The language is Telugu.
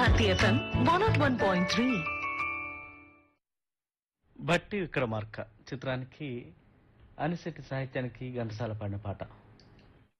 భారతి ఎఫ్ఎం 101.3. బట్టి విక్రమార్క చిత్రానికి అనిశెట్టి సాహిత్యానికి ఘంటసాల పాడిన పాట.